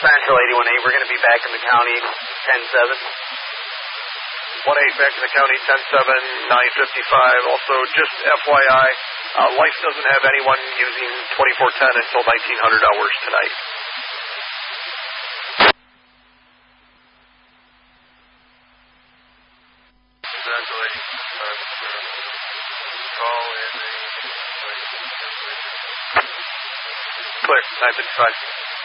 Central 81-8, we're going to be back in the county 10-7. 1-8 back in the county, 10-7, 9:55. Also, just FYI, Life doesn't have anyone using 2410 until 1900 hours tonight. Call in Clear, 9:55.